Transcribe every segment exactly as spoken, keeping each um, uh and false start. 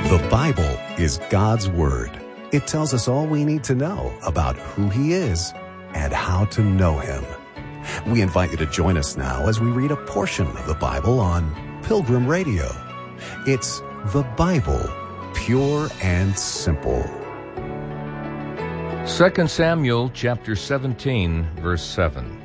The Bible is God's Word. It tells us all we need to know about who He is and how to know Him. We invite you to join us now as we read a portion of the Bible on Pilgrim Radio. It's the Bible, pure and simple. Second Samuel chapter seventeen, verse seven.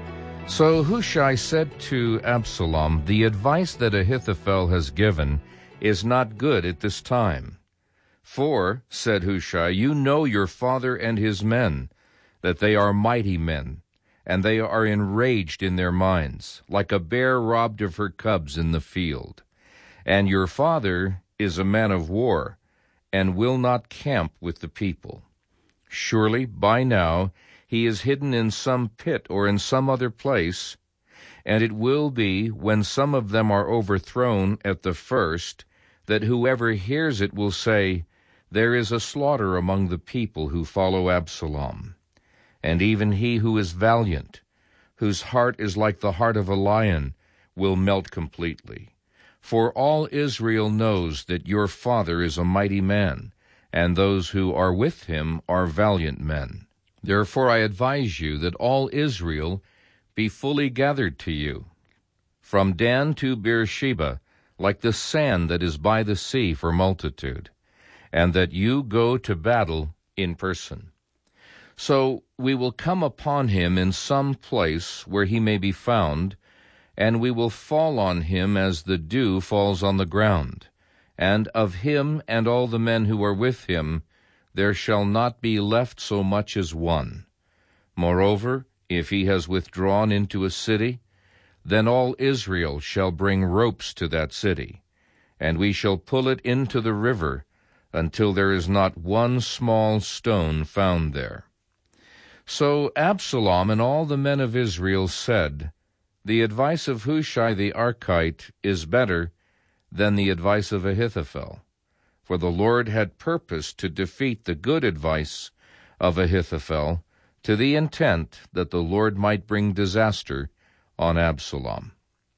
So Hushai said to Absalom, "The advice that Ahithophel has given is not good at this time. For, said Hushai, you know your father and his men, that they are mighty men, and they are enraged in their minds, like a bear robbed of her cubs in the field. And your father is a man of war, and will not camp with the people. Surely, by now, he is hidden in some pit or in some other place, and it will be, when some of them are overthrown at the first, that whoever hears it will say, there is a slaughter among the people who follow Absalom. And even he who is valiant, whose heart is like the heart of a lion, will melt completely. For all Israel knows that your father is a mighty man, and those who are with him are valiant men. Therefore I advise you that all Israel be fully gathered to you, from Dan to Beersheba, like the sand that is by the sea for multitude, and that you go to battle in person. So we will come upon him in some place where he may be found, and we will fall on him as the dew falls on the ground, and of him and all the men who are with him there shall not be left so much as one. Moreover, if he has withdrawn into a city, then all Israel shall bring ropes to that city, and we shall pull it into the river until there is not one small stone found there." So Absalom and all the men of Israel said, "The advice of Hushai the Archite is better than the advice of Ahithophel, for the Lord had purposed to defeat the good advice of Ahithophel, to the intent that the Lord might bring disaster on Absalom."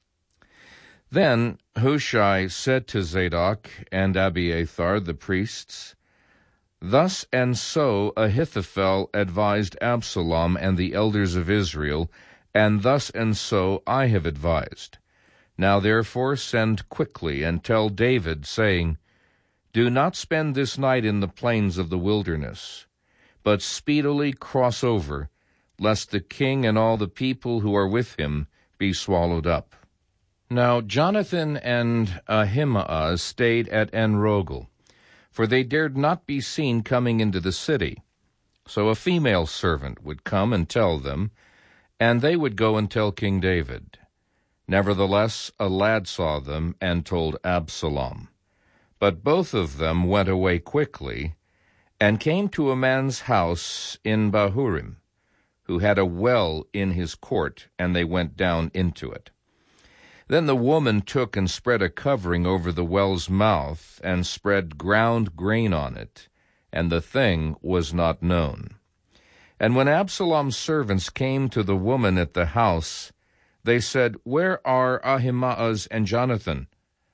Then Hushai said to Zadok and Abiathar the priests, "Thus and so Ahithophel advised Absalom and the elders of Israel, and thus and so I have advised. Now therefore send quickly and tell David, saying, Do not spend this night in the plains of the wilderness, but speedily cross over, lest the king and all the people who are with him be swallowed up." Now Jonathan and Ahimaaz stayed at En-Rogel, for they dared not be seen coming into the city. So a female servant would come and tell them, and they would go and tell King David. Nevertheless, a lad saw them and told Absalom. But both of them went away quickly, and came to a man's house in Bahurim, who had a well in his court, and they went down into it. Then the woman took and spread a covering over the well's mouth, and spread ground grain on it, and the thing was not known. And when Absalom's servants came to the woman at the house, they said, Where are Ahimaaz and Jonathan?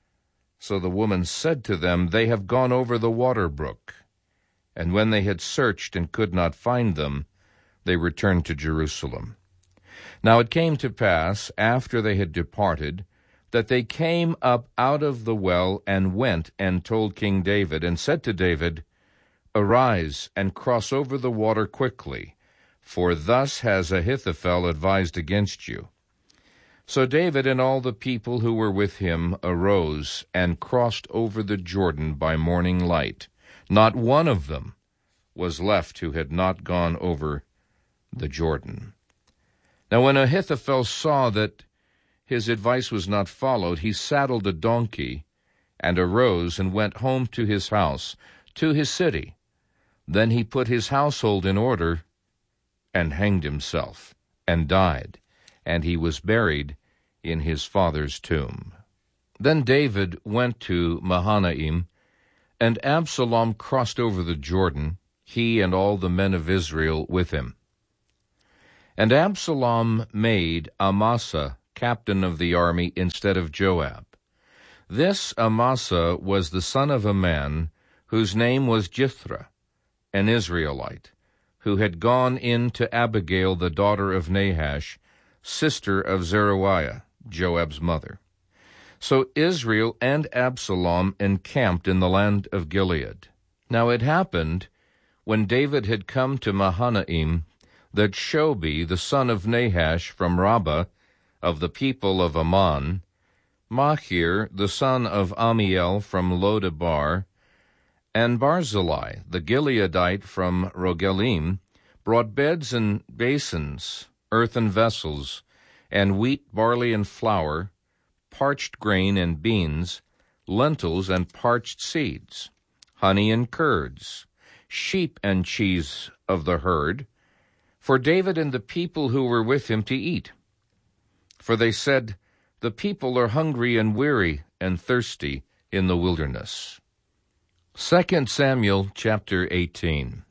So the woman said to them, They have gone over the water brook. And when they had searched and could not find them, they returned to Jerusalem. Now it came to pass, after they had departed, that they came up out of the well and went and told King David, and said to David, Arise and cross over the water quickly, for thus has Ahithophel advised against you. So David and all the people who were with him arose and crossed over the Jordan by morning light. Not one of them was left who had not gone over the Jordan. Now when Ahithophel saw that his advice was not followed, he saddled a donkey and arose and went home to his house, to his city. Then he put his household in order and hanged himself and died, and he was buried in his father's tomb. Then David went to Mahanaim, and Absalom crossed over the Jordan, he and all the men of Israel with him. And Absalom made Amasa captain of the army instead of Joab. This Amasa was the son of a man whose name was Jithra, an Israelite, who had gone in to Abigail the daughter of Nahash, sister of Zeruiah, Joab's mother. So Israel and Absalom encamped in the land of Gilead. Now it happened, when David had come to Mahanaim, that Shobi, the son of Nahash from Rabbah, of the people of Ammon, Machir, the son of Amiel from Lodebar, and Barzillai, the Gileadite from Rogelim, brought beds and basins, earthen vessels, and wheat, barley, and flour, parched grain and beans, lentils and parched seeds, honey and curds, sheep and cheese of the herd, for David and the people who were with him to eat. For they said, "The people are hungry and weary and thirsty in the wilderness." Second Samuel chapter eighteen.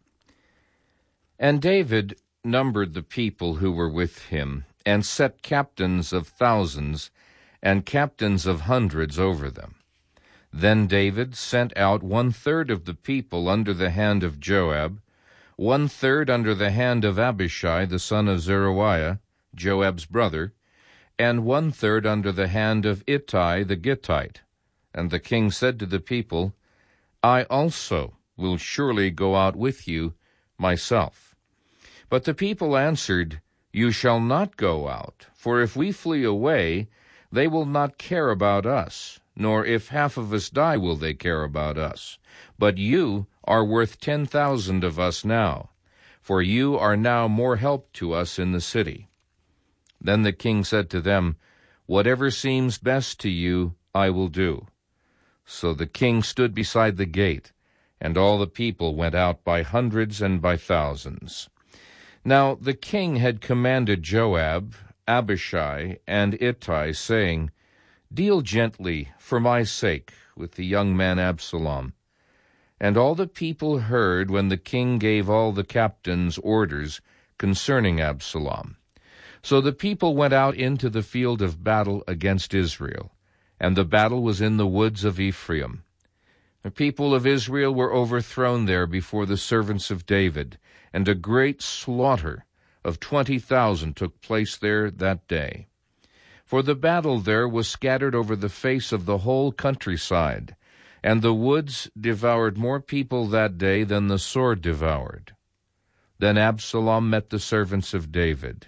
And David numbered the people who were with him, and set captains of thousands and captains of hundreds over them. Then David sent out one-third of the people under the hand of Joab, one-third under the hand of Abishai the son of Zeruiah, Joab's brother, and one-third under the hand of Ittai the Gittite. And the king said to the people, "I also will surely go out with you myself." But the people answered, "You shall not go out, for if we flee away, they will not care about us, nor if half of us die will they care about us. But you are worth ten thousand of us now, for you are now more help to us in the city." Then the king said to them, "Whatever seems best to you, I will do." So the king stood beside the gate, and all the people went out by hundreds and by thousands. Now the king had commanded Joab, Abishai, and Ittai, saying, "Deal gently, for my sake, with the young man Absalom." And all the people heard when the king gave all the captains orders concerning Absalom. So the people went out into the field of battle against Israel, and the battle was in the woods of Ephraim. The people of Israel were overthrown there before the servants of David, and a great slaughter of twenty thousand took place there that day. For the battle there was scattered over the face of the whole countryside, and the woods devoured more people that day than the sword devoured. Then Absalom met the servants of David.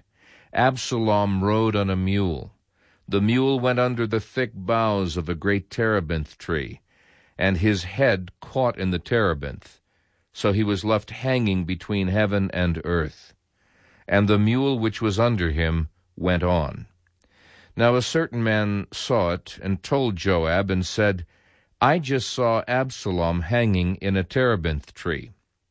Absalom rode on a mule. The mule went under the thick boughs of a great terebinth tree, and his head caught in the terebinth. So he was left hanging between heaven and earth. And the mule which was under him went on. Now a certain man saw it, and told Joab, and said, "I just saw Absalom hanging in a terebinth tree."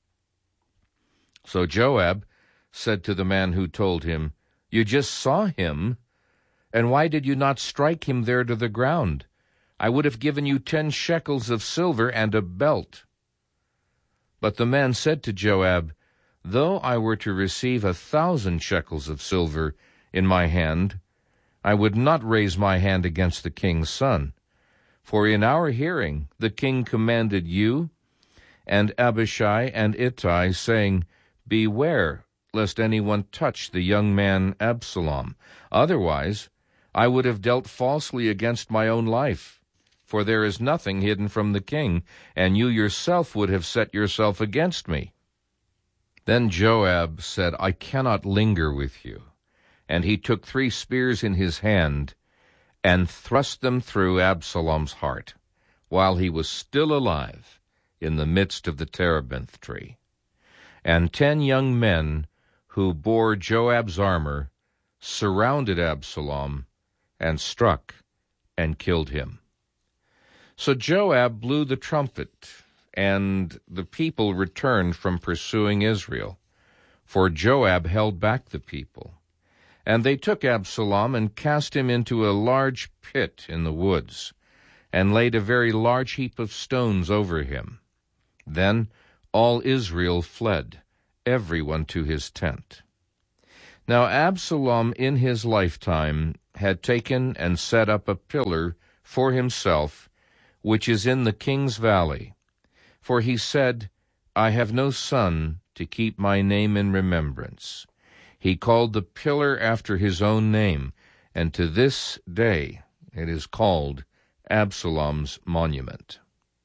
So Joab said to the man who told him, "You just saw him? And why did you not strike him there to the ground? I would have given you ten shekels of silver and a belt." But the man said to Joab, "Though I were to receive a thousand shekels of silver in my hand, I would not raise my hand against the king's son. For in our hearing the king commanded you and Abishai and Ittai, saying, 'Beware, lest anyone touch the young man Absalom. Otherwise I would have dealt falsely against my own life. For there is nothing hidden from the king, and you yourself would have set yourself against me.' Then Joab said, 'I cannot linger with you.' And he took three spears in his hand, and thrust them through Absalom's heart, while he was still alive in the midst of the terebinth tree. And ten young men who bore Joab's armor surrounded Absalom, and struck and killed him. So Joab blew the trumpet, and the people returned from pursuing Israel, for Joab held back the people. And they took Absalom and cast him into a large pit in the woods, and laid a very large heap of stones over him. Then all Israel fled, every one to his tent. Now Absalom in his lifetime had taken and set up a pillar for himself which is in the king's valley. For he said, I have no son to keep my name in remembrance. He called the pillar after his own name, and to this day it is called Absalom's monument.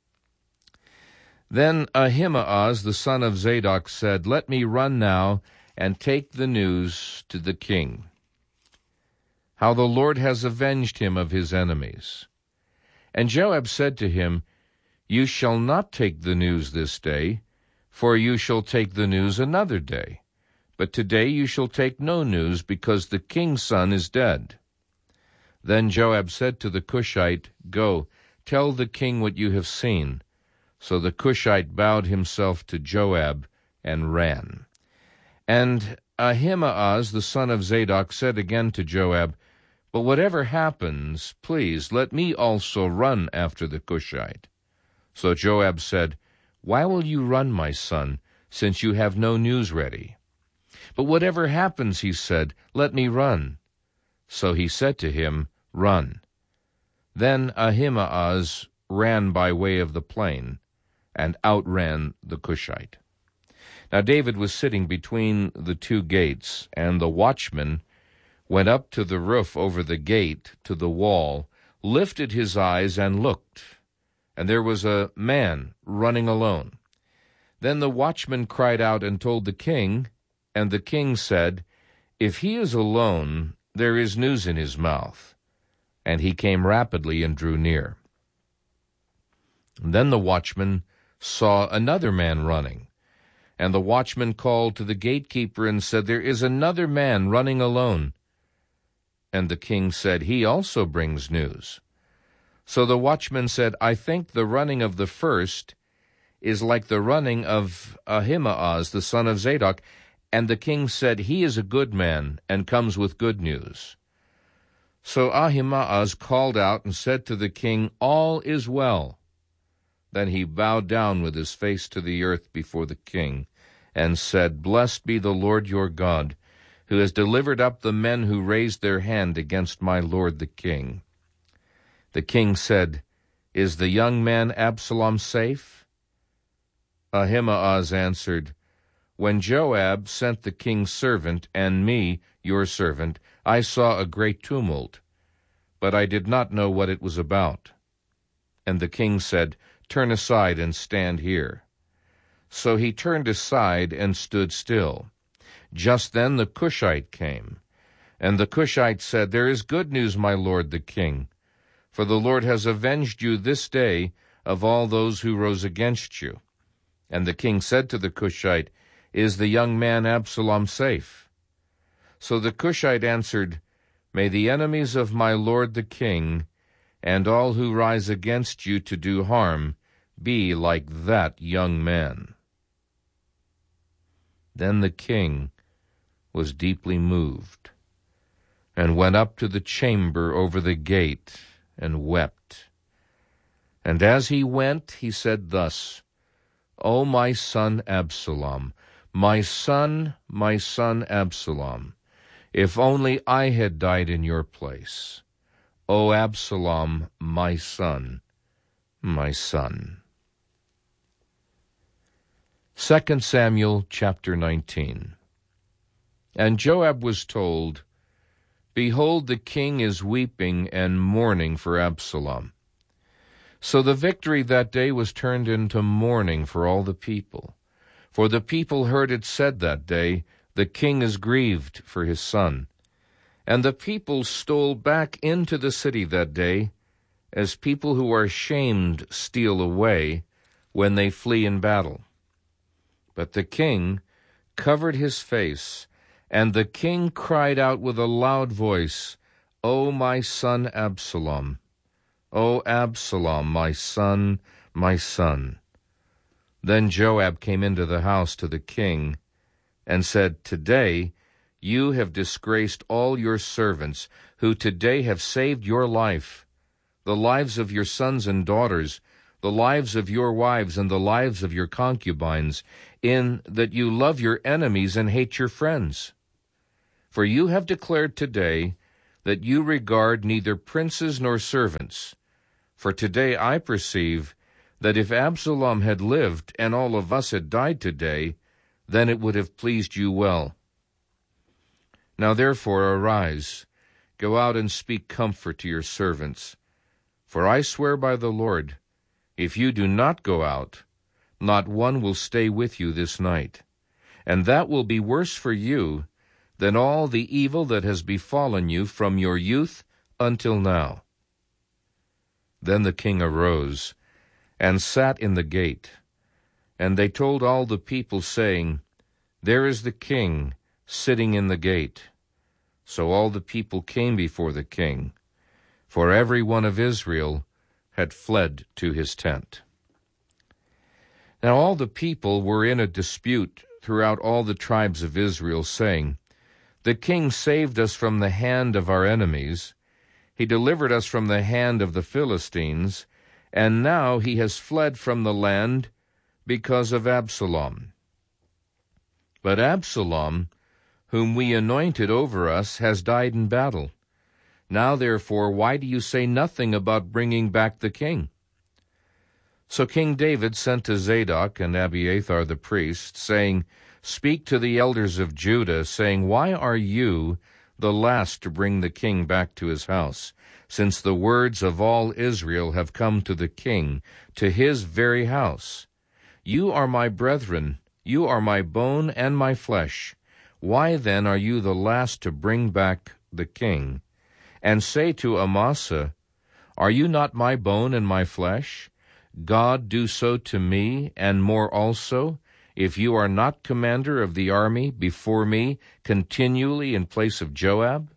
Then Ahimaaz the son of Zadok said, Let me run now and take the news to the king, how the Lord has avenged him of his enemies. And Joab said to him, You shall not take the news this day, for you shall take the news another day. But today you shall take no news, because the king's son is dead. Then Joab said to the Cushite, Go, tell the king what you have seen. So the Cushite bowed himself to Joab and ran. And Ahimaaz the son of Zadok said again to Joab, But whatever happens, please let me also run after the Cushite. So Joab said, Why will you run, my son, since you have no news ready? But whatever happens, he said, let me run. So he said to him, Run. Then Ahimaaz ran by way of the plain, and outran the Cushite. Now David was sitting between the two gates, and the watchman went up to the roof over the gate to the wall, lifted his eyes and looked, and there was a man running alone. Then the watchman cried out and told the king, and the king said, If he is alone, there is news in his mouth. And he came rapidly and drew near. And then the watchman saw another man running. And the watchman called to the gatekeeper and said, There is another man running alone. And the king said, He also brings news. So the watchman said, I think the running of the first is like the running of Ahimaaz the son of Zadok. And the king said, He is a good man, and comes with good news. So Ahimaaz called out and said to the king, All is well. Then he bowed down with his face to the earth before the king, and said, Blessed be the Lord your God, who has delivered up the men who raised their hand against my lord the king. The king said, Is the young man Absalom safe? Ahimaaz answered, When Joab sent the king's servant and me, your servant, I saw a great tumult, but I did not know what it was about. And the king said, Turn aside and stand here. So he turned aside and stood still. Just then the Cushite came. And the Cushite said, There is good news, my lord the king, for the Lord has avenged you this day of all those who rose against you. And the king said to the Cushite, Is the young man Absalom safe? So the Cushite answered, May the enemies of my lord the king, and all who rise against you to do harm, be like that young man. Then the king was deeply moved, and went up to the chamber over the gate, and wept. And as he went, he said thus, O my son Absalom, my son, my son Absalom, if only I had died in your place. O Absalom, my son, my son. Second Samuel chapter nineteen. And Joab was told, Behold, the king is weeping and mourning for Absalom. So the victory that day was turned into mourning for all the people. For the people heard it said that day, The king is grieved for his son. And the people stole back into the city that day, as people who are shamed steal away when they flee in battle. But the king covered his face, and the king cried out with a loud voice, O my son Absalom, O Absalom, my son, my son. Then Joab came into the house to the king, and said, Today you have disgraced all your servants, who today have saved your life, the lives of your sons and daughters, the lives of your wives, and the lives of your concubines, in that you love your enemies and hate your friends. For you have declared today that you regard neither princes nor servants, For today I perceive that if Absalom had lived and all of us had died today, then it would have pleased you well. Now therefore arise, go out and speak comfort to your servants. For I swear by the Lord, if you do not go out, not one will stay with you this night. And that will be worse for you than all the evil that has befallen you from your youth until now. Then the king arose and sat in the gate. And they told all the people, saying, There is the king sitting in the gate. So all the people came before the king, for every one of Israel had fled to his tent. Now all the people were in a dispute throughout all the tribes of Israel, saying, The king saved us from the hand of our enemies. He delivered us from the hand of the Philistines, and now he has fled from the land because of Absalom. But Absalom, whom we anointed over us, has died in battle. Now therefore, why do you say nothing about bringing back the king? So King David sent to Zadok and Abiathar the priests, saying, Speak to the elders of Judah, saying, Why are you the last to bring the king back to his house, since the words of all Israel have come to the king, to his very house? You are my brethren, you are my bone and my flesh. Why then are you the last to bring back the king? And say to Amasa, Are you not my bone and my flesh? God do so to me, and more also, if you are not commander of the army before me continually in place of Joab?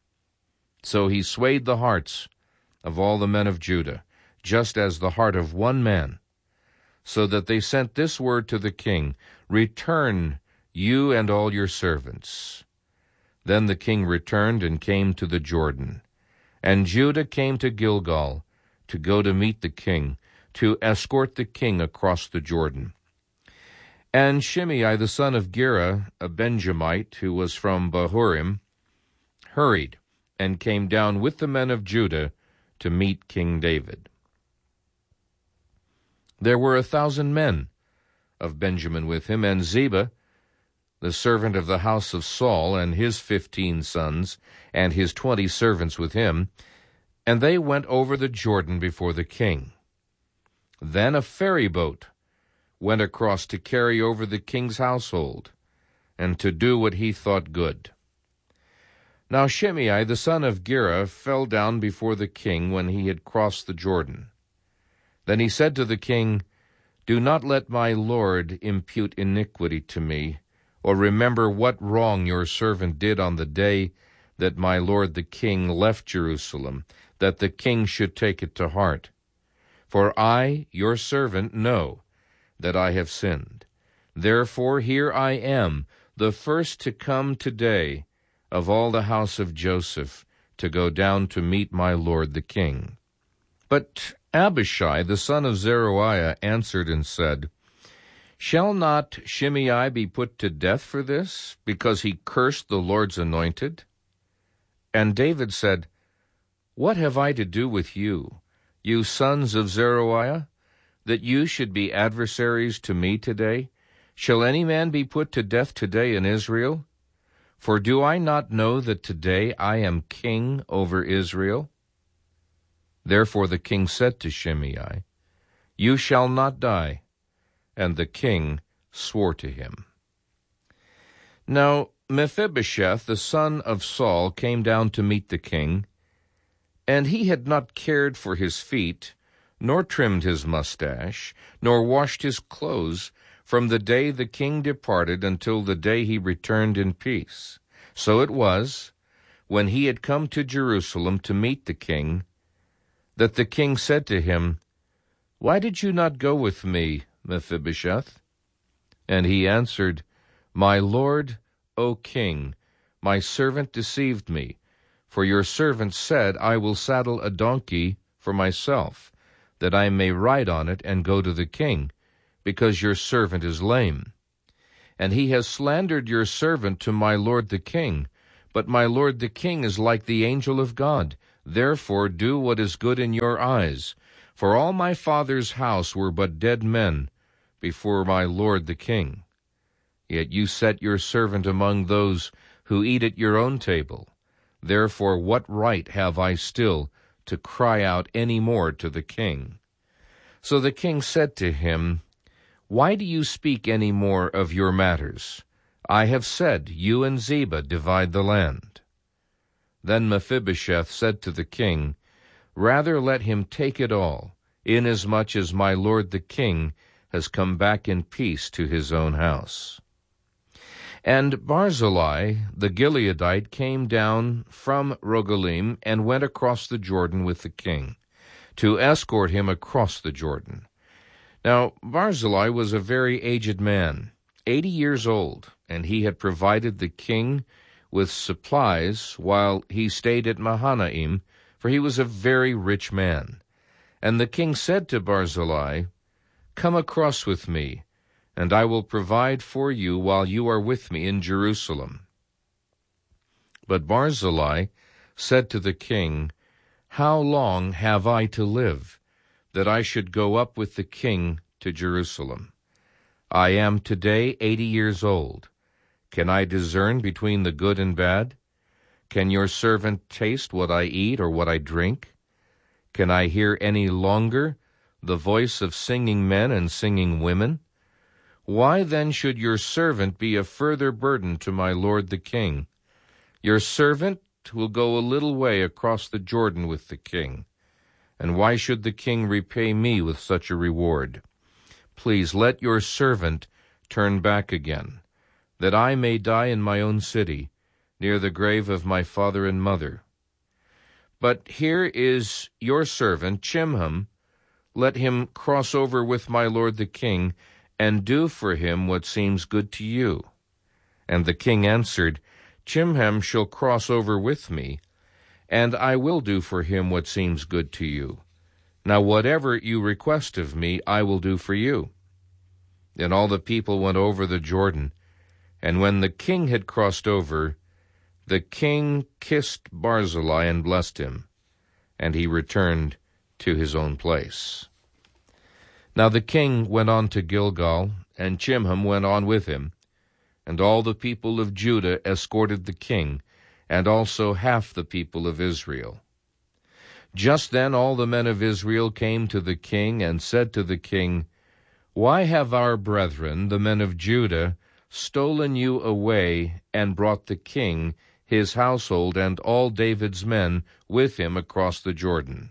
So he swayed the hearts of all the men of Judah, just as the heart of one man, so that they sent this word to the king, Return, you and all your servants. Then the king returned and came to the Jordan. And Judah came to Gilgal to go to meet the king, to escort the king across the Jordan. And Shimei the son of Gera, a Benjamite, who was from Bahurim, hurried and came down with the men of Judah to meet King David. There were a thousand men of Benjamin with him, and Ziba, the servant of the house of Saul, and his fifteen sons, and his twenty servants with him, and they went over the Jordan before the king. Then a ferry boat went across to carry over the king's household, and to do what he thought good. Now Shimei the son of Gera fell down before the king when he had crossed the Jordan. Then he said to the king, Do not let my lord impute iniquity to me, or remember what wrong your servant did on the day that my lord the king left Jerusalem, that the king should take it to heart. For I, your servant, know that I have sinned. Therefore here I am, the first to come today of all the house of Joseph, to go down to meet my lord the king. But Abishai the son of Zeruiah answered and said, Shall not Shimei be put to death for this, because he cursed the Lord's anointed? And David said, What have I to do with you, you sons of Zeruiah, that you should be adversaries to me today? Shall any man be put to death today in Israel? For do I not know that today I am king over Israel? Therefore the king said to Shimei, You shall not die. And the king swore to him. Now Mephibosheth, the son of Saul, came down to meet the king, and he had not cared for his feet, nor trimmed his mustache, nor washed his clothes, from the day the king departed until the day he returned in peace. So it was, when he had come to Jerusalem to meet the king, that the king said to him, Why did you not go with me, Mephibosheth? And he answered, My lord, O king, my servant deceived me, for your servant said, I will saddle a donkey for myself, that I may ride on it and go to the king, because your servant is lame. And he has slandered your servant to my lord the king, but my lord the king is like the angel of God. Therefore do what is good in your eyes. For all my father's house were but dead men before my lord the king. Yet you set your servant among those who eat at your own table. Therefore what right have I still to cry out any more to the king?" So the king said to him, "Why do you speak any more of your matters? I have said, you and Ziba divide the land." Then Mephibosheth said to the king, "Rather let him take it all, inasmuch as my lord the king has come back in peace to his own house." And Barzillai the Gileadite came down from Rogelim and went across the Jordan with the king, to escort him across the Jordan. Now Barzillai was a very aged man, eighty years old, and he had provided the king with supplies while he stayed at Mahanaim, for he was a very rich man. And the king said to Barzillai, "Come across with me, and I will provide for you while you are with me in Jerusalem." But Barzillai said to the king, "How long have I to live, that I should go up with the king to Jerusalem? I am today eighty years old. Can I discern between the good and bad? Can your servant taste what I eat or what I drink? Can I hear any longer the voice of singing men and singing women? Why then should your servant be a further burden to my lord the king? Your servant will go a little way across the Jordan with the king. And why should the king repay me with such a reward? Please let your servant turn back again, that I may die in my own city, near the grave of my father and mother. But here is your servant Chimham. Let him cross over with my lord the king, and do for him what seems good to you." And the king answered, "Chimham shall cross over with me, and I will do for him what seems good to you. Now whatever you request of me, I will do for you." Then all the people went over the Jordan, and when the king had crossed over, the king kissed Barzillai and blessed him, and he returned to his own place. Now the king went on to Gilgal, and Chimham went on with him, and all the people of Judah escorted the king, and also half the people of Israel. Just then all the men of Israel came to the king and said to the king, "Why have our brethren, the men of Judah, stolen you away and brought the king, his household, and all David's men with him across the Jordan?"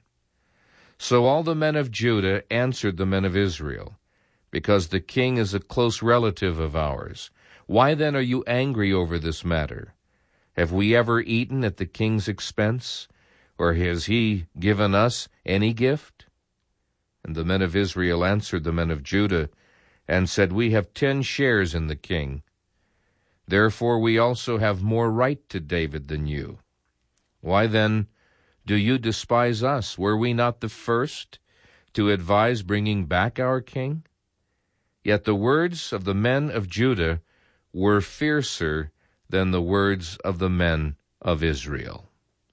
So all the men of Judah answered the men of Israel, "Because the king is a close relative of ours. Why then are you angry over this matter? Have we ever eaten at the king's expense, or has he given us any gift?" And the men of Israel answered the men of Judah, and said, "We have ten shares in the king. Therefore we also have more right to David than you. Why then do you despise us? Were we not the first to advise bringing back our king?" Yet the words of the men of Judah were fiercer than the words of the men of Israel.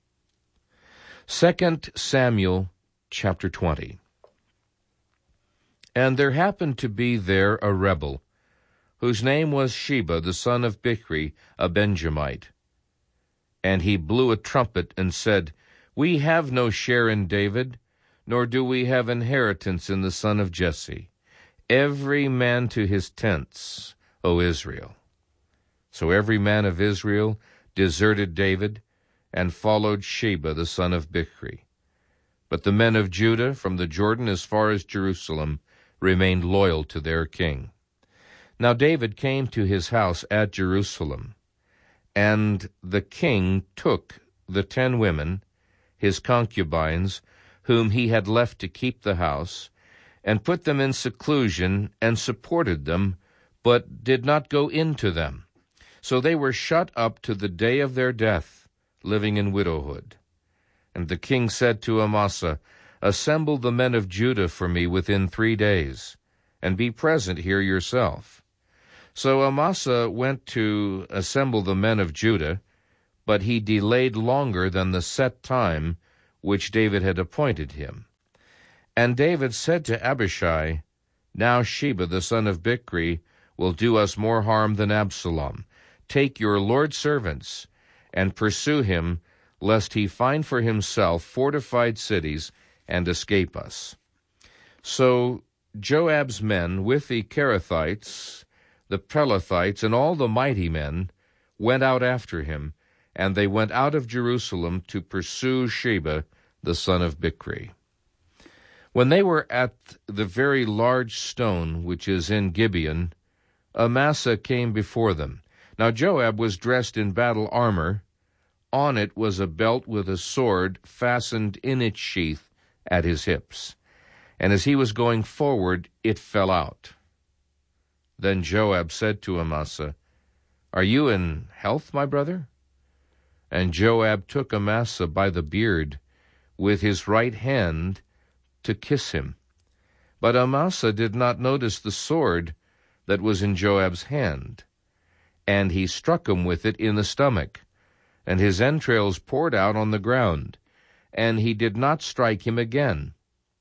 Second Samuel chapter twenty. And there happened to be there a rebel, whose name was Sheba, the son of Bichri, a Benjamite. And he blew a trumpet and said, "We have no share in David, nor do we have inheritance in the son of Jesse. Every man to his tents, O Israel." So every man of Israel deserted David, and followed Sheba, the son of Bichri. But the men of Judah, from the Jordan as far as Jerusalem, remained loyal to their king. Now David came to his house at Jerusalem, and the king took the ten women, his concubines, whom he had left to keep the house, and put them in seclusion, and supported them, but did not go into them. So they were shut up to the day of their death, living in widowhood. And the king said to Amasa, "Assemble the men of Judah for me within three days, and be present here yourself." So Amasa went to assemble the men of Judah, but he delayed longer than the set time which David had appointed him. And David said to Abishai, Now Sheba the son of Bichri will do us more harm than Absalom. Take your Lord's servants, and pursue him, lest he find for himself fortified cities, and escape us. So Joab's men, with the Kerethites, the Pelethites, and all the mighty men, went out after him, and they went out of Jerusalem to pursue Sheba the son of Bichri. When they were at the very large stone which is in Gibeon, Amasa came before them. Now Joab was dressed in battle armor. On it was a belt with a sword fastened in its sheath at his hips. And as he was going forward, it fell out. Then Joab said to Amasa, Are you in health, my brother? And Joab took Amasa by the beard with his right hand to kiss him. But Amasa did not notice the sword that was in Joab's hand, and he struck him with it in the stomach, and his entrails poured out on the ground, and he did not strike him again.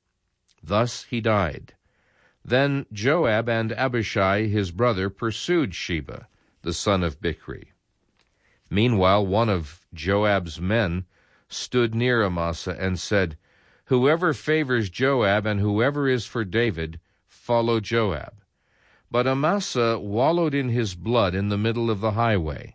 Thus he died. Then Joab and Abishai his brother pursued Sheba, the son of Bichri. Meanwhile one of Joab's men stood near Amasa and said, Whoever favors Joab and whoever is for David, follow Joab. But Amasa wallowed in his blood in the middle of the highway.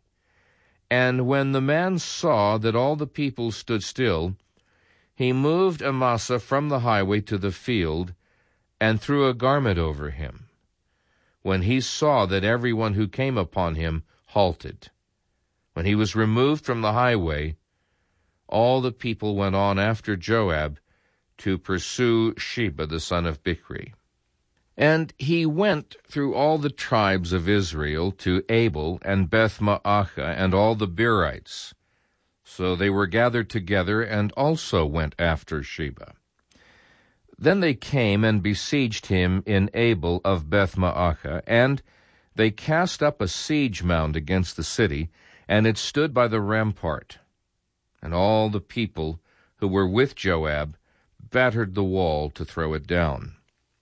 And when the man saw that all the people stood still, he moved Amasa from the highway to the field and threw a garment over him, when he saw that everyone who came upon him halted. When he was removed from the highway, all the people went on after Joab to pursue Sheba the son of Bichri. And he went through all the tribes of Israel to Abel and Beth-Maachah and all the Berites. So they were gathered together and also went after Sheba. Then they came and besieged him in Abel of Beth-Maachah, and they cast up a siege mound against the city, and it stood by the rampart. And all the people who were with Joab battered the wall to throw it down.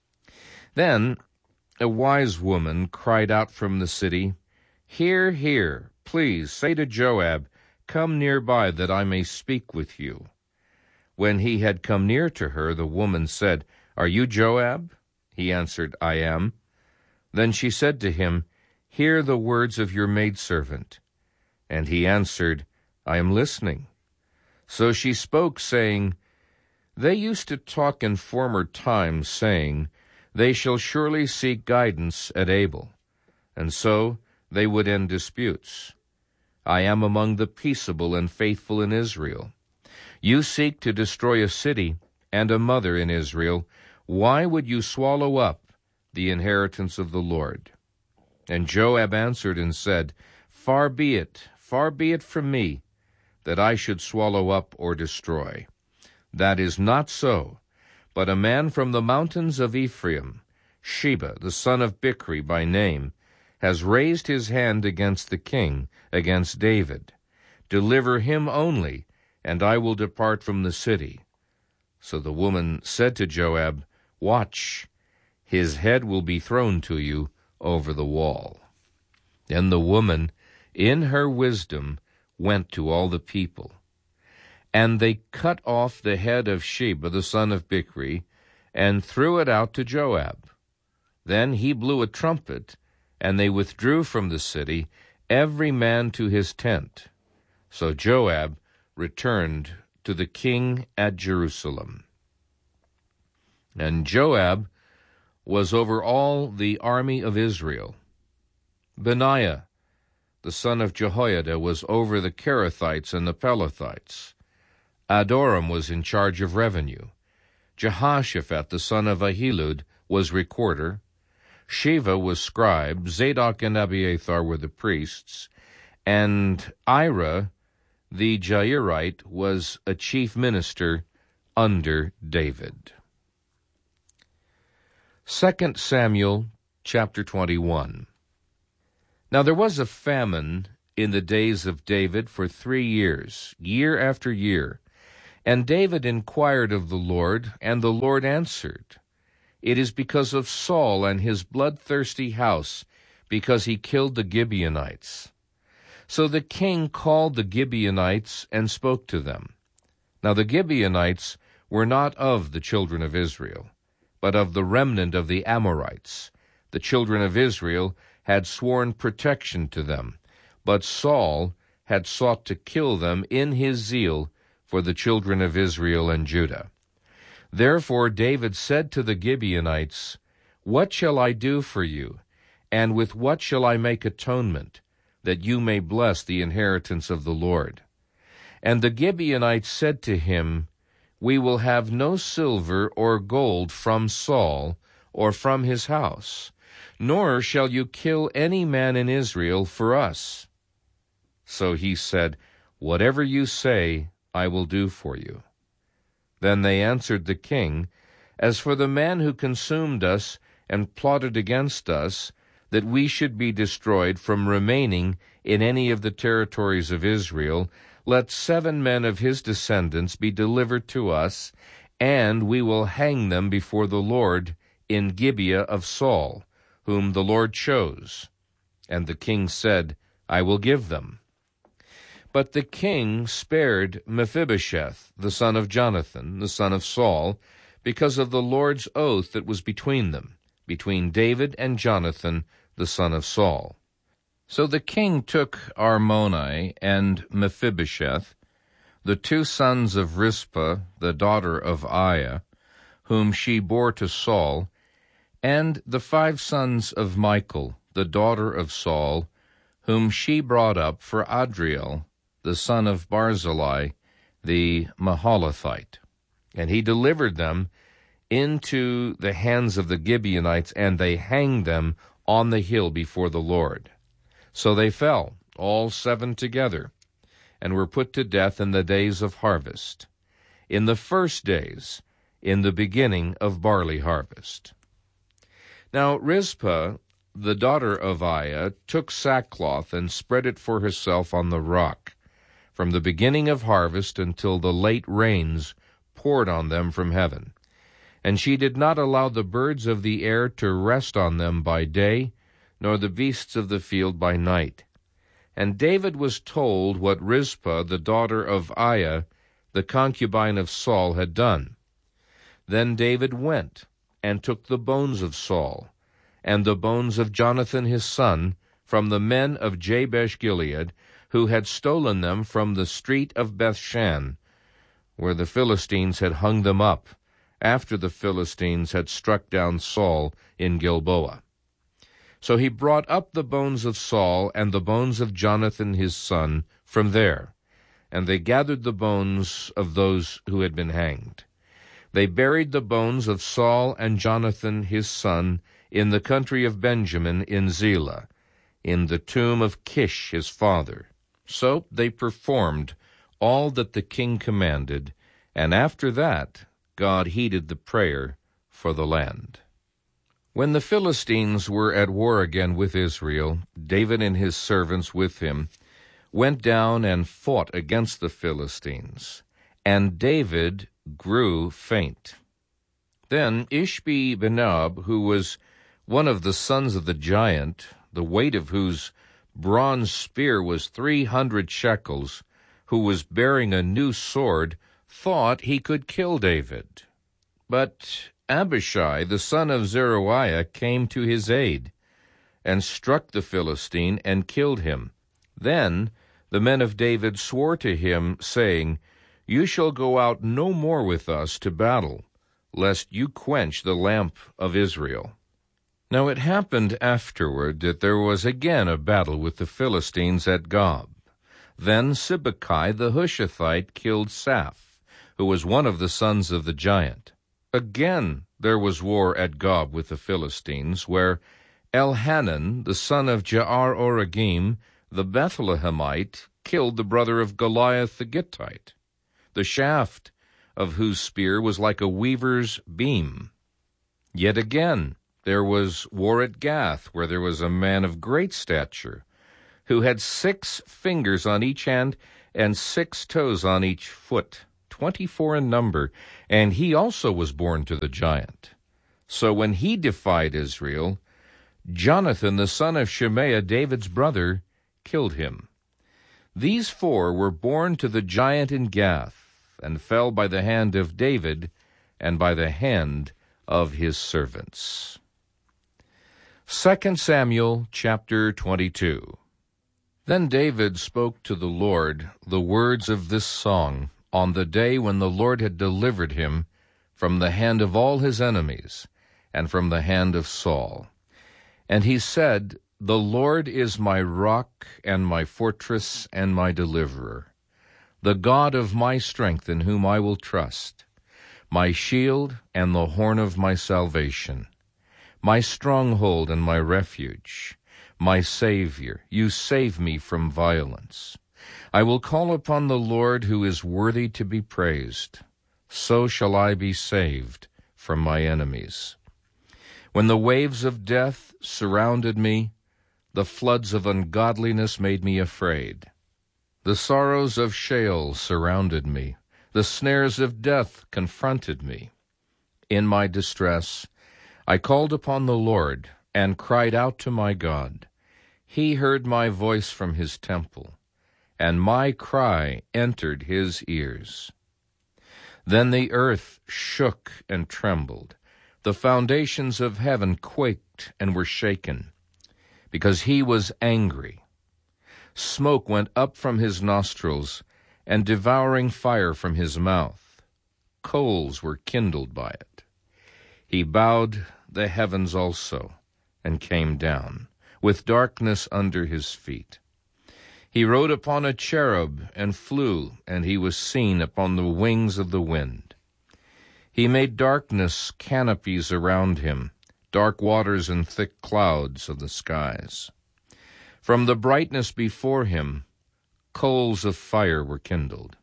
Then a wise woman cried out from the city, Hear, hear, please say to Joab, Come nearby that I may speak with you. When he had come near to her, the woman said, Are you Joab? He answered, I am. Then she said to him, Hear the words of your maidservant. And he answered, I am listening. So she spoke, saying, They used to talk in former times, saying, They shall surely seek guidance at Abel, and so they would end disputes. I am among the peaceable and faithful in Israel. You seek to destroy a city and a mother in Israel. Why would you swallow up the inheritance of the Lord? And Joab answered and said, Far be it, far be it from me, that I should swallow up or destroy. That is not so, but a man from the mountains of Ephraim, Sheba, the son of Bichri by name, has raised his hand against the king, against David. Deliver him only, and I will depart from the city. So the woman said to Joab, Watch, his head will be thrown to you over the wall. Then the woman, in her wisdom, went to all the people. And they cut off the head of Sheba the son of Bichri, and threw it out to Joab. Then he blew a trumpet, and they withdrew from the city, every man to his tent. So Joab returned to the king at Jerusalem. And Joab was over all the army of Israel. Benaiah, the son of Jehoiada, was over the Kerethites and the Pelethites. Adoram was in charge of revenue. Jehoshaphat, the son of Ahilud, was recorder. Sheva was scribe. Zadok and Abiathar were the priests. And Ira, the Jairite, was a chief minister under David. Second Samuel chapter twenty-one. Now there was a famine in the days of David for three years, year after year, And David inquired of the Lord, and the Lord answered, It is because of Saul and his bloodthirsty house, because he killed the Gibeonites. So the king called the Gibeonites and spoke to them. Now the Gibeonites were not of the children of Israel, but of the remnant of the Amorites. The children of Israel had sworn protection to them, but Saul had sought to kill them in his zeal for the children of Israel and Judah. Therefore David said to the Gibeonites, What shall I do for you, and with what shall I make atonement, that you may bless the inheritance of the Lord? And the Gibeonites said to him, We will have no silver or gold from Saul or from his house, nor shall you kill any man in Israel for us. So he said, Whatever you say, I will do for you. Then they answered the king, As for the man who consumed us and plotted against us, that we should be destroyed from remaining in any of the territories of Israel, let seven men of his descendants be delivered to us, and we will hang them before the Lord in Gibeah of Saul, whom the Lord chose. And the king said, I will give them. But the king spared Mephibosheth, the son of Jonathan, the son of Saul, because of the Lord's oath that was between them, between David and Jonathan, the son of Saul. So the king took Armoni and Mephibosheth, the two sons of Rizpah, the daughter of Aiah, whom she bore to Saul, and the five sons of Michal, the daughter of Saul, whom she brought up for Adriel, the son of Barzillai, the Mahalathite. And he delivered them into the hands of the Gibeonites, and they hanged them on the hill before the Lord. So they fell, all seven together, and were put to death in the days of harvest, in the first days, in the beginning of barley harvest. Now Rizpah, the daughter of Aiah, took sackcloth and spread it for herself on the rock, from the beginning of harvest until the late rains poured on them from heaven. And she did not allow the birds of the air to rest on them by day, nor the beasts of the field by night. And David was told what Rizpah, the daughter of Aiah, the concubine of Saul, had done. Then David went and took the bones of Saul, and the bones of Jonathan his son, from the men of Jabesh-Gilead, who had stolen them from the street of Bethshan, where the Philistines had hung them up, after the Philistines had struck down Saul in Gilboa. So he brought up the bones of Saul and the bones of Jonathan his son from there, and they gathered the bones of those who had been hanged. They buried the bones of Saul and Jonathan his son in the country of Benjamin in Zelah, in the tomb of Kish his father. So they performed all that the king commanded, and after that God heeded the prayer for the land. When the Philistines were at war again with Israel, David and his servants with him went down and fought against the Philistines, and David grew faint. Then Ishbi-Benob, who was one of the sons of the giant, the weight of whose bronze spear was three hundred shekels, who was bearing a new sword, thought he could kill David. But Abishai, the son of Zeruiah, came to his aid, and struck the Philistine and killed him. Then the men of David swore to him, saying, You shall go out no more with us to battle, lest you quench the lamp of Israel. Now it happened afterward that there was again a battle with the Philistines at Gob. Then Sibbecai the Hushathite killed Saph, who was one of the sons of the giant. Again there was war at Gob with the Philistines, where Elhanan, the son of Jaar-Oregim, the Bethlehemite, killed the brother of Goliath the Gittite, the shaft of whose spear was like a weaver's beam. Yet again there was war at Gath, where there was a man of great stature, who had six fingers on each hand and six toes on each foot, twenty-four in number, and he also was born to the giant. So when he defied Israel, Jonathan, the son of Shimea, David's brother, killed him. These four were born to the giant in Gath, and fell by the hand of David, and by the hand of his servants. Second Samuel chapter twenty-two. Then David spoke to the Lord the words of this song on the day when the Lord had delivered him from the hand of all his enemies, and from the hand of Saul. And he said, The Lord is my rock, and my fortress, and my deliverer, the God of my strength, in whom I will trust, my shield and the horn of my salvation, my stronghold and my refuge, my Savior. You save me from violence. I will call upon the Lord, who is worthy to be praised. So shall I be saved from my enemies. When the waves of death surrounded me, the floods of ungodliness made me afraid. The sorrows of Sheol surrounded me. The snares of death confronted me. In my distress, I called upon the Lord and cried out to my God. He heard my voice from his temple, and my cry entered his ears. Then the earth shook and trembled. The foundations of heaven quaked and were shaken, because he was angry. Smoke went up from his nostrils, and devouring fire from his mouth. Coals were kindled by it. He bowed the heavens also, and came down, with darkness under his feet. He rode upon a cherub, and flew, and he was seen upon the wings of the wind. He made darkness canopies around him, dark waters and thick clouds of the skies. From the brightness before him, coals of fire were kindled.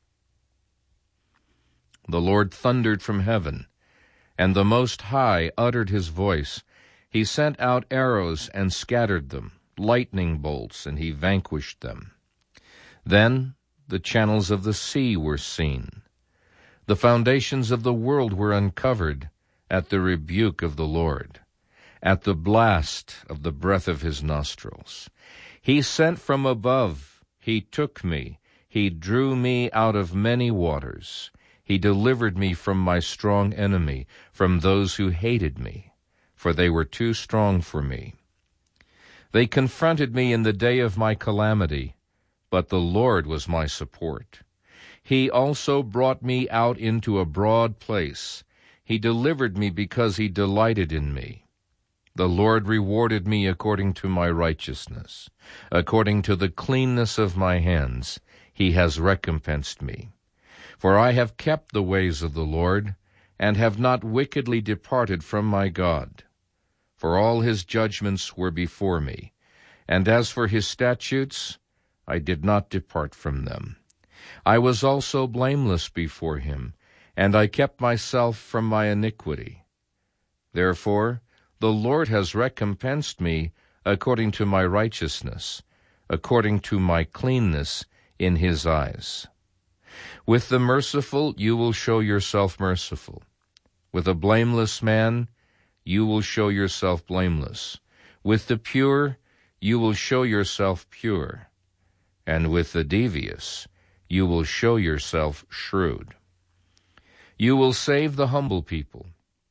The Lord thundered from heaven, and the Most High uttered his voice. He sent out arrows and scattered them, lightning bolts, and he vanquished them. Then the channels of the sea were seen. The foundations of the world were uncovered at the rebuke of the Lord, at the blast of the breath of his nostrils. He sent from above, he took me, he drew me out of many waters. He delivered me from my strong enemy, from those who hated me, for they were too strong for me. They confronted me in the day of my calamity, but the Lord was my support. He also brought me out into a broad place. He delivered me because he delighted in me. The Lord rewarded me according to my righteousness. According to the cleanness of my hands, he has recompensed me. For I have kept the ways of the Lord, and have not wickedly departed from my God. For all his judgments were before me, and as for his statutes, I did not depart from them. I was also blameless before him, and I kept myself from my iniquity. Therefore the Lord has recompensed me according to my righteousness, according to my cleanness in his eyes. With the merciful you will show yourself merciful. With a blameless man you will show yourself blameless. With the pure you will show yourself pure. And with the devious you will show yourself shrewd. You will save the humble people.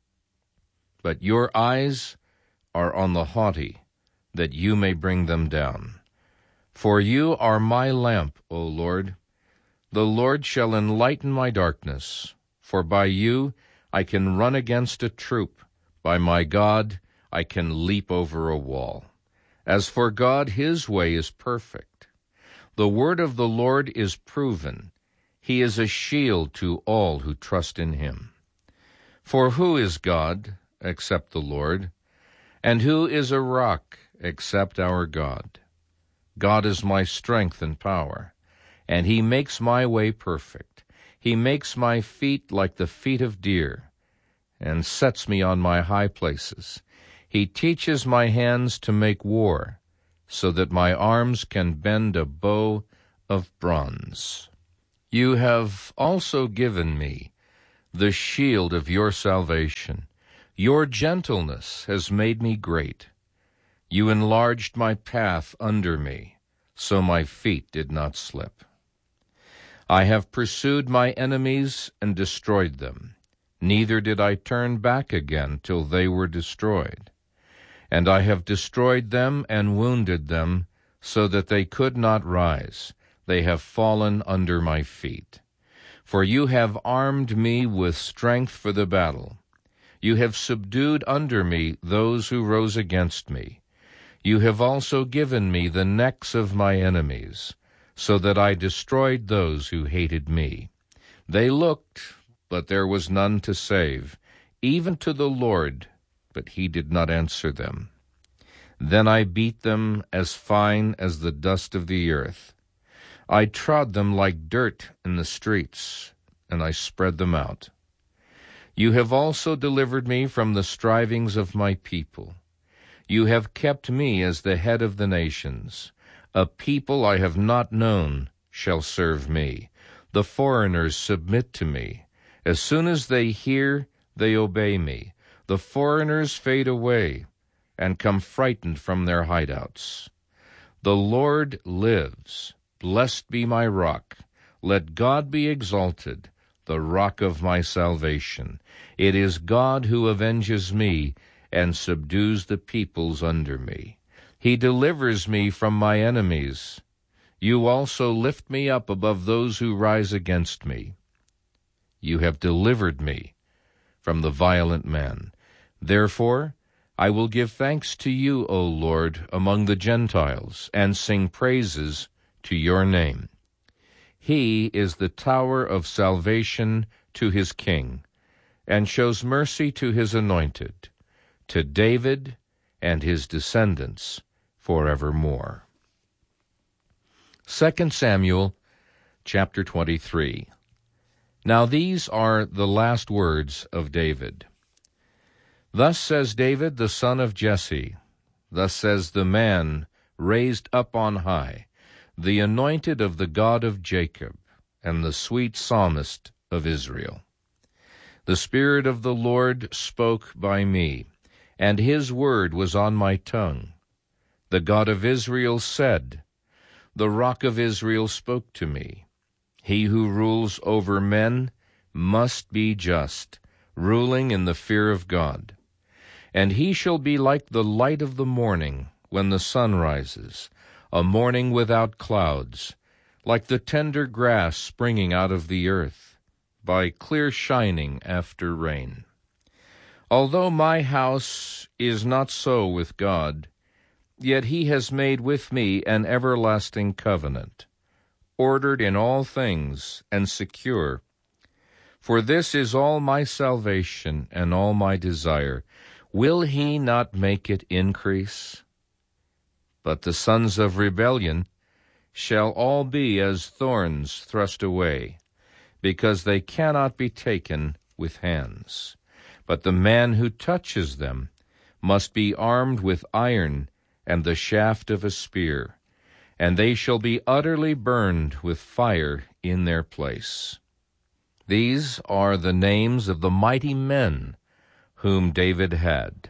But your eyes are on the haughty, that you may bring them down. For you are my lamp, O Lord. The Lord shall enlighten my darkness. For by you I can run against a troop. By my God I can leap over a wall. As for God, his way is perfect. The word of the Lord is proven. He is a shield to all who trust in him. For who is God except the Lord? And who is a rock except our God? God is my strength and power, and he makes my way perfect. He makes my feet like the feet of deer, and sets me on my high places. He teaches my hands to make war, so that my arms can bend a bow of bronze. You have also given me the shield of your salvation. Your gentleness has made me great. You enlarged my path under me, so my feet did not slip. I have pursued my enemies and destroyed them. Neither did I turn back again till they were destroyed. And I have destroyed them and wounded them, so that they could not rise. They have fallen under my feet. For you have armed me with strength for the battle. You have subdued under me those who rose against me. You have also given me the necks of my enemies, so that I destroyed those who hated me. They looked, but there was none to save, even to the Lord, but he did not answer them. Then I beat them as fine as the dust of the earth. I trod them like dirt in the streets, and I spread them out. You have also delivered me from the strivings of my people. You have kept me as the head of the nations. A people I have not known shall serve me. The foreigners submit to me. As soon as they hear, they obey me. The foreigners fade away and come frightened from their hideouts. The Lord lives. Blessed be my rock. Let God be exalted, the rock of my salvation. It is God who avenges me and subdues the peoples under me. He delivers me from my enemies. You also lift me up above those who rise against me. You have delivered me from the violent man. Therefore, I will give thanks to you, O Lord, among the Gentiles, and sing praises to your name. He is the tower of salvation to his king, and shows mercy to his anointed, to David and his descendants forevermore. Second Samuel chapter twenty-three. Now these are the last words of David. Thus says David, the son of Jesse, thus says the man raised up on high, the anointed of the God of Jacob, and the sweet psalmist of Israel. The Spirit of the Lord spoke by me, and his word was on my tongue. The God of Israel said, the Rock of Israel spoke to me. He who rules over men must be just, ruling in the fear of God. And he shall be like the light of the morning when the sun rises, a morning without clouds, like the tender grass springing out of the earth, by clear shining after rain. Although my house is not so with God, yet he has made with me an everlasting covenant, ordered in all things and secure. For this is all my salvation and all my desire. Will he not make it increase? But the sons of rebellion shall all be as thorns thrust away, because they cannot be taken with hands. But the man who touches them must be armed with iron and the shaft of a spear, and they shall be utterly burned with fire in their place. These are the names of the mighty men whom David had: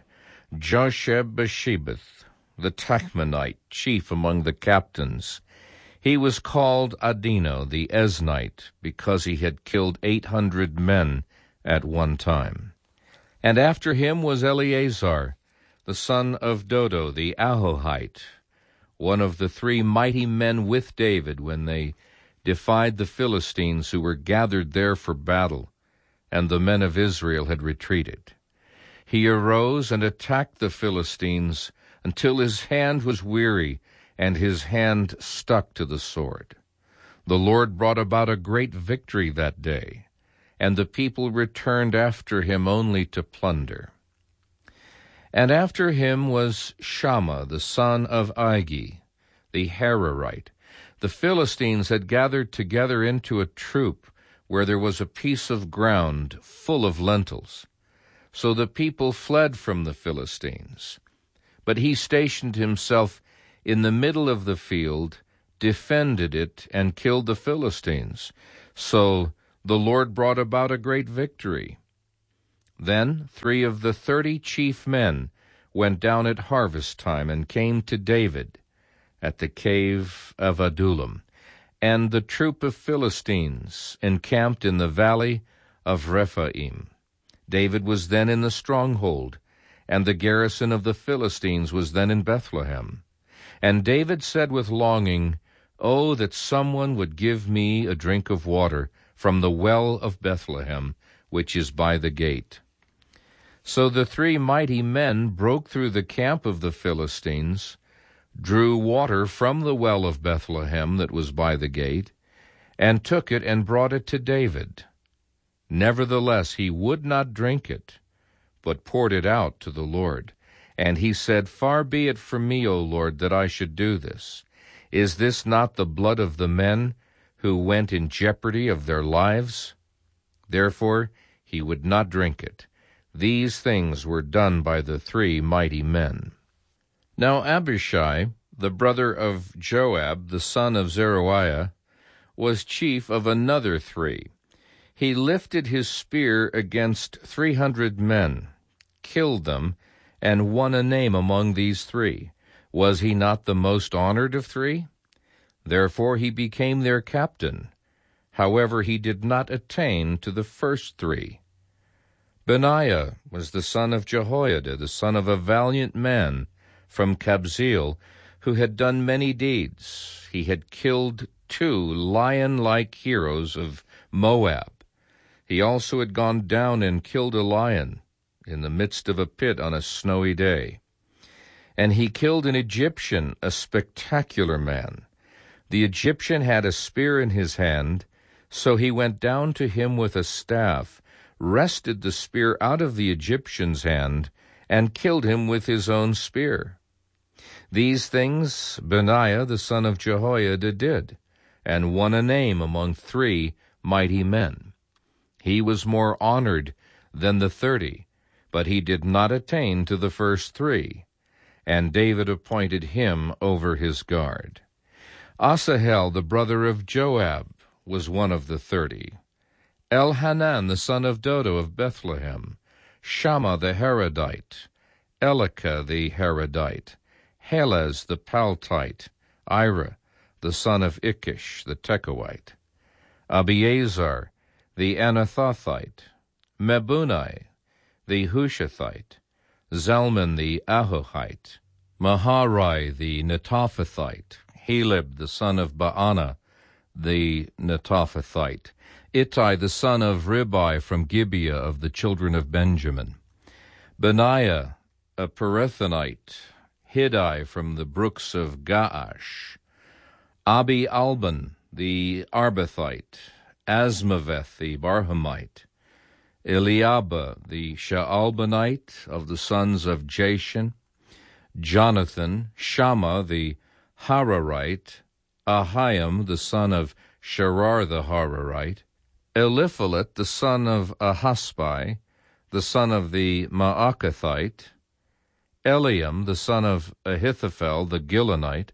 Josheb-Basshebeth, the Tachmonite, chief among the captains. He was called Adino the Eznite, because he had killed eight hundred men at one time. And after him was Eleazar, the son of Dodo the Ahohite, one of the three mighty men with David when they defied the Philistines who were gathered there for battle, and the men of Israel had retreated. He arose and attacked the Philistines until his hand was weary and his hand stuck to the sword. The Lord brought about a great victory that day, and the people returned after him only to plunder. And after him was Shammah, the son of Igi, the Hararite. The Philistines had gathered together into a troop where there was a piece of ground full of lentils. So the people fled from the Philistines. But he stationed himself in the middle of the field, defended it, and killed the Philistines. So the Lord brought about a great victory. Then three of the thirty chief men went down at harvest time and came to David at the cave of Adullam, and the troop of Philistines encamped in the valley of Rephaim. David was then in the stronghold, and the garrison of the Philistines was then in Bethlehem. And David said with longing, "Oh, that someone would give me a drink of water from the well of Bethlehem, which is by the gate." So the three mighty men broke through the camp of the Philistines, drew water from the well of Bethlehem that was by the gate, and took it and brought it to David. Nevertheless he would not drink it, but poured it out to the Lord. And he said, "Far be it from me, O Lord, that I should do this. Is this not the blood of the men who went in jeopardy of their lives?" Therefore he would not drink it. These things were done by the three mighty men. Now Abishai, the brother of Joab, the son of Zeruiah, was chief of another three. He lifted his spear against three hundred men, killed them, and won a name among these three. Was he not the most honored of three? Therefore he became their captain. However, he did not attain to the first three. Benaiah was the son of Jehoiada, the son of a valiant man from Kabzeel, who had done many deeds. He had killed two lion-like heroes of Moab. He also had gone down and killed a lion in the midst of a pit on a snowy day. And he killed an Egyptian, a spectacular man. The Egyptian had a spear in his hand, so he went down to him with a staff, wrested the spear out of the Egyptian's hand, and killed him with his own spear. These things Benaiah the son of Jehoiada did, and won a name among three mighty men. He was more honored than the thirty, but he did not attain to the first three, and David appointed him over his guard. Asahel the brother of Joab was one of the thirty. Elhanan the son of Dodo of Bethlehem, Shammah the Harodite, Elika the Harodite, Helez the Paltite, Ira the son of Ikish the Tekoite, Abiezer the Anathothite, Mebunai the Hushathite, Zalman the Ahohite, Maharai the Netophathite, Heleb the son of Baana the Netophathite, Ittai the son of Ribai from Gibeah of the children of Benjamin, Benaiah a Perethonite, Hiddai from the brooks of Gaash, Abi Alban the Arbathite, Asmaveth the Barhamite, Eliabah the Shaalbanite of the sons of Jashan, Jonathan, Shammah the Hararite, Ahiam the son of Sharar the Hararite, Eliphalet the son of Ahasbai, the son of the Maakathite, Eliam the son of Ahithophel the Gilonite,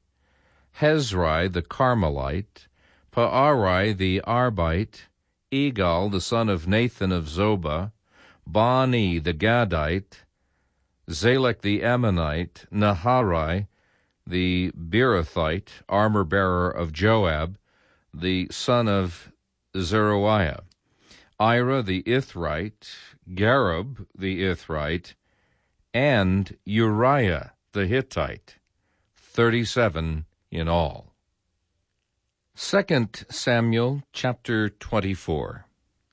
Hezrai the Carmelite, Paarai the Arbite, Egal the son of Nathan of Zobah, Bani the Gadite, Zalek the Ammonite, Naharai the Beerothite, armor-bearer of Joab, the son of Zeruiah, Ira the Ithrite, Gareb the Ithrite, and Uriah the Hittite, thirty-seven in all. Second Samuel chapter twenty-four.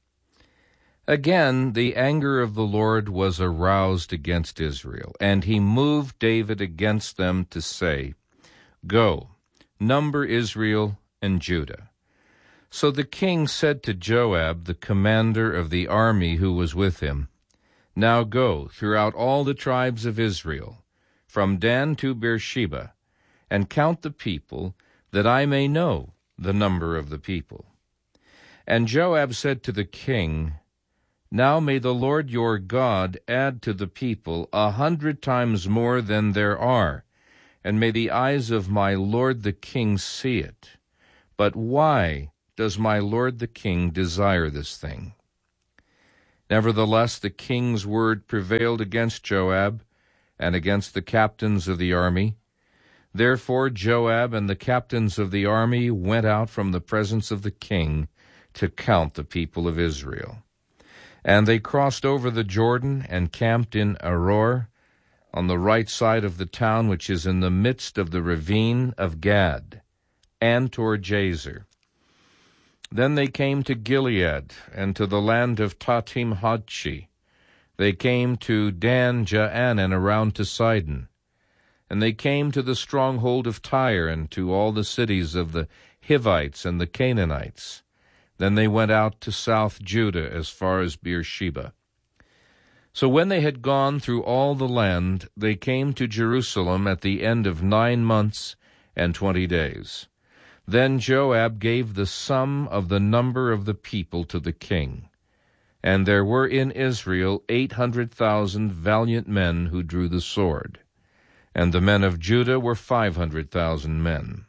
Again the anger of the Lord was aroused against Israel, and he moved David against them to say, "Go, number Israel and Judah." So the king said to Joab, the commander of the army who was with him, "Now go throughout all the tribes of Israel, from Dan to Beersheba, and count the people, that I may know the number of the people." And Joab said to the king, "Now may the Lord your God add to the people a hundred times more than there are, and may the eyes of my lord the king see it. But why does my lord the king desire this thing?" Nevertheless, the king's word prevailed against Joab and against the captains of the army. Therefore Joab and the captains of the army went out from the presence of the king to count the people of Israel. And they crossed over the Jordan and camped in Aroer, on the right side of the town which is in the midst of the ravine of Gad, and toward Jazer. Then they came to Gilead, and to the land of Tatim Hodshi. They came to Dan Jaan, and around to Sidon. And they came to the stronghold of Tyre, and to all the cities of the Hivites and the Canaanites. Then they went out to south Judah as far as Beersheba. So when they had gone through all the land, they came to Jerusalem at the end of nine months and twenty days. Then Joab gave the sum of the number of the people to the king. And there were in Israel eight hundred thousand valiant men who drew the sword. And the men of Judah were five hundred thousand men.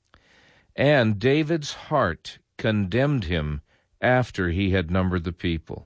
And David's heart condemned him after he had numbered the people.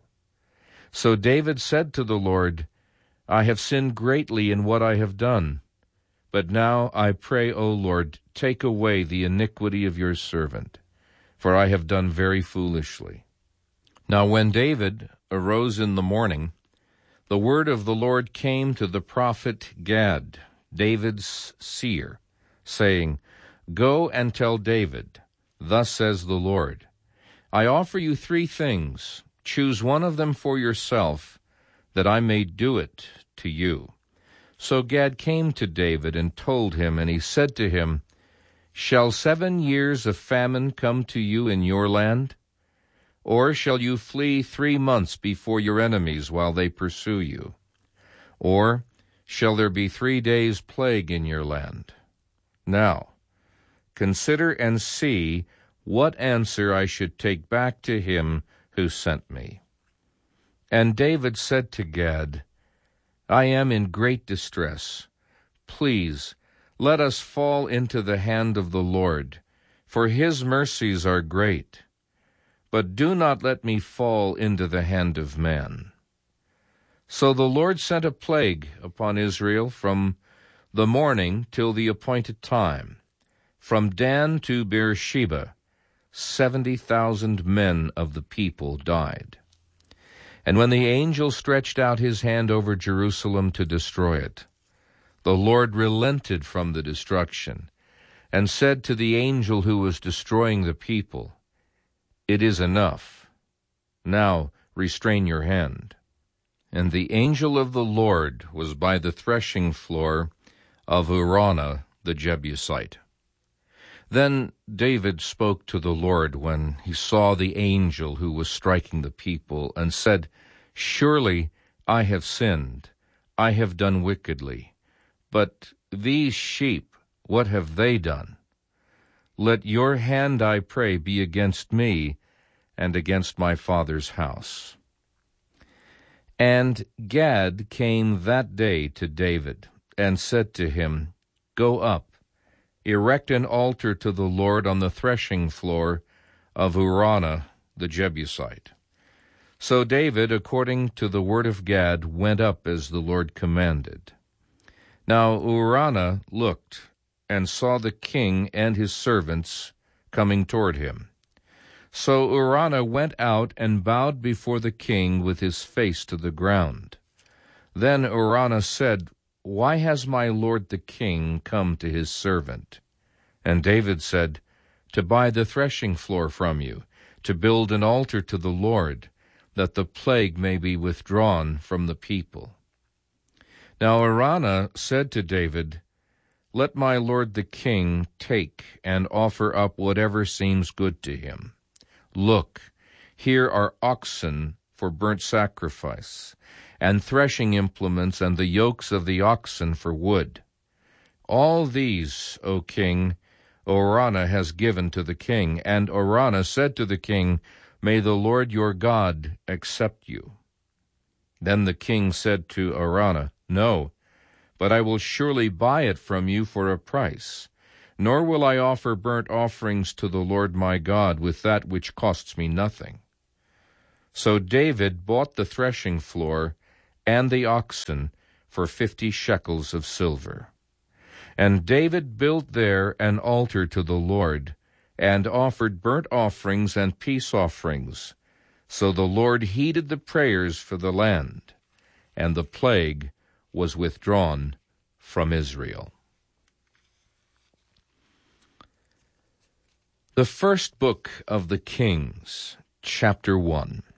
So David said to the Lord, "I have sinned greatly in what I have done. But now I pray, O Lord, take away the iniquity of your servant, for I have done very foolishly." Now when David arose in the morning, the word of the Lord came to the prophet Gad, David's seer, saying, "Go and tell David, thus says the Lord, I offer you three things. Choose one of them for yourself, that I may do it to you." So Gad came to David and told him, and he said to him, "Shall seven years of famine come to you in your land? Or shall you flee three months before your enemies while they pursue you? Or shall there be three days' plague in your land? Now, consider and see what answer I should take back to him who sent me." And David said to Gad, "I am in great distress. Please, let us fall into the hand of the Lord, for his mercies are great. But do not let me fall into the hand of man." So the Lord sent a plague upon Israel from the morning till the appointed time. From Dan to Beersheba, seventy thousand men of the people died. And when the angel stretched out his hand over Jerusalem to destroy it, the Lord relented from the destruction, and said to the angel who was destroying the people, "It is enough. Now restrain your hand." And the angel of the Lord was by the threshing floor of Araunah the Jebusite. Then David spoke to the Lord when he saw the angel who was striking the people, and said, "Surely I have sinned, I have done wickedly. But these sheep, what have they done? Let your hand, I pray, be against me and against my father's house." And Gad came that day to David, and said to him, "Go up, erect an altar to the Lord on the threshing floor of Araunah the Jebusite." So David, according to the word of Gad, went up as the Lord commanded. Now Araunah looked, and saw the king and his servants coming toward him. So Araunah went out and bowed before the king with his face to the ground. Then Araunah said, "Why has my lord the king come to his servant?" And David said, "To buy the threshing floor from you, to build an altar to the Lord, that the plague may be withdrawn from the people." Now Araunah said to David, "Let my lord the king take and offer up whatever seems good to him. Look, here are oxen for burnt sacrifice, and threshing implements, and the yokes of the oxen for wood. All these, O king, Araunah has given to the king." And Araunah said to the king, "May the Lord your God accept you." Then the king said to Araunah, "No, but I will surely buy it from you for a price. nor will I offer burnt offerings to the Lord my God with that which costs me nothing. So David bought the threshing floor and the oxen for fifty shekels of silver. And David built there an altar to the Lord, and offered burnt offerings and peace offerings. So the Lord heeded the prayers for the land, and the plague was withdrawn from Israel. The first book of the Kings, chapter one.